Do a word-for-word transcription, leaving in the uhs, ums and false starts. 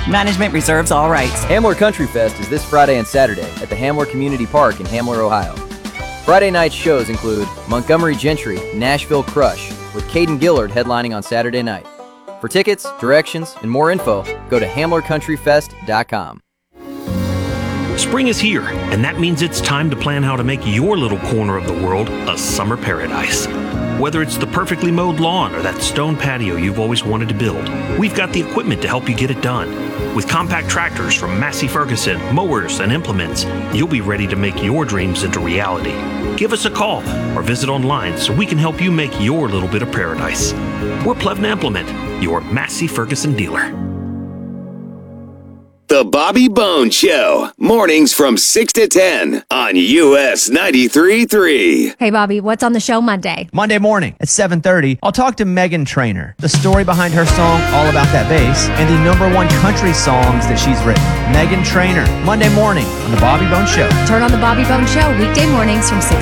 Management reserves all rights. Hamler Country Fest is this Friday and Saturday at the Hamler Community Park in Hamler, Ohio. Friday night shows include Montgomery Gentry, Nashville Crush, with Caden Gillard headlining on Saturday night. For tickets, directions, and more info, go to hamler country fest dot com. Spring is here, and that means it's time to plan how to make your little corner of the world a summer paradise. Whether it's the perfectly mowed lawn or that stone patio you've always wanted to build, we've got the equipment to help you get it done. With compact tractors from Massey Ferguson, mowers, and implements, you'll be ready to make your dreams into reality. Give us a call or visit online so we can help you make your little bit of paradise. We're Plevna Implement, your Massey Ferguson dealer. The Bobby Bone Show, mornings from six to ten on U S ninety-three point three. Hey, Bobby, what's on the show Monday? Monday morning at seven thirty, I'll talk to Meghan Trainor, the story behind her song All About That Bass, and the number one country songs that she's written. Meghan Trainor, Monday morning on The Bobby Bone Show. Turn on The Bobby Bone Show weekday mornings from six